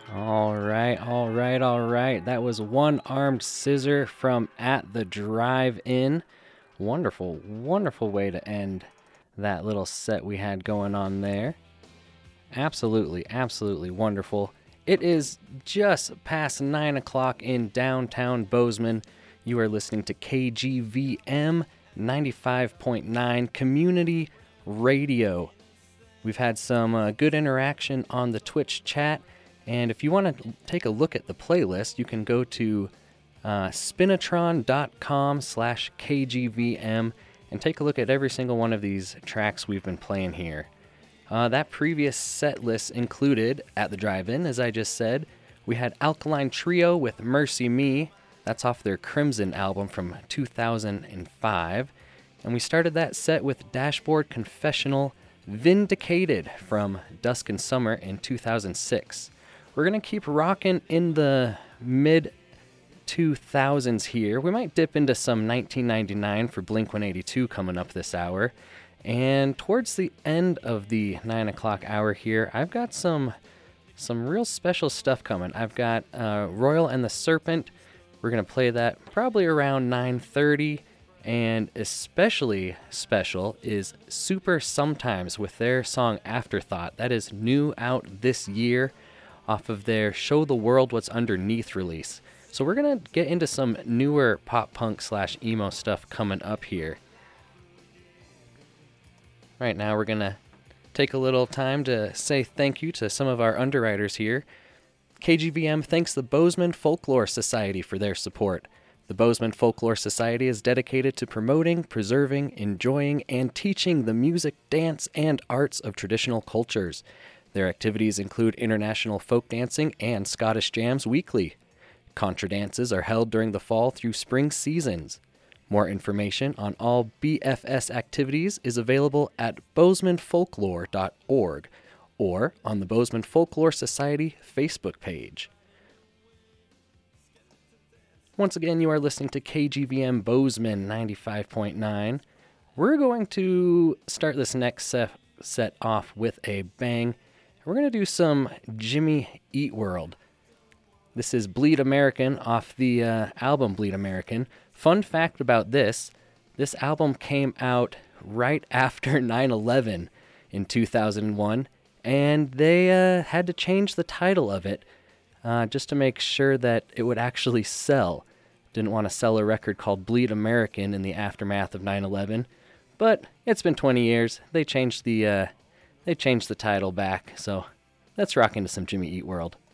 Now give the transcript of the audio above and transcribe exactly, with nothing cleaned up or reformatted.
All right, all right, all right. That was One Armed Scissor from At the Drive-In. Wonderful, wonderful way to end that little set we had going on there. Absolutely, absolutely wonderful. It is just past nine o'clock in downtown Bozeman. You are listening to K G V M ninety-five point nine Community Radio. We've had some uh, good interaction on the Twitch chat, and if you want to take a look at the playlist, you can go to uh, spinatron.com slash KGVM and take a look at every single one of these tracks we've been playing here. Uh, that previous set list included, At the Drive-In, as I just said, we had Alkaline Trio with Mercy Me. That's off their Crimson album from two thousand five. And we started that set with Dashboard Confessional Vindicated from Dusk and Summer in two thousand six. We're going to keep rocking in the mid two thousands here. We might dip into some nineteen ninety-nine for Blink one eighty-two coming up this hour. And towards the end of the nine o'clock hour here, I've got some some real special stuff coming. I've got uh, Royal and the Serpent. We're going to play that probably around nine thirty. And especially special is Super Sometimes with their song Afterthought. That is new out this year off of their Show the World What's Underneath release. So we're going to get into some newer pop punk slash emo stuff coming up here. Right now we're going to take a little time to say thank you to some of our underwriters here. K G V M thanks the Bozeman Folklore Society for their support. The Bozeman Folklore Society is dedicated to promoting, preserving, enjoying, and teaching the music, dance, and arts of traditional cultures. Their activities include international folk dancing and Scottish jams weekly. Contra dances are held during the fall through spring seasons. More information on all B F S activities is available at bozeman folklore dot org or on the Bozeman Folklore Society Facebook page. Once again, you are listening to K G V M Bozeman ninety-five point nine. We're going to start this next set, set off with a bang. We're going to do some Jimmy Eat World. This is Bleed American off the uh, album Bleed American. Fun fact about this, this album came out right after nine eleven in two thousand one, and they uh, had to change the title of it uh, just to make sure that it would actually sell. Didn't want to sell a record called Bleed American in the aftermath of nine eleven, but it's been twenty years. They changed the uh, they changed the title back, so let's rock into some Jimmy Eat World.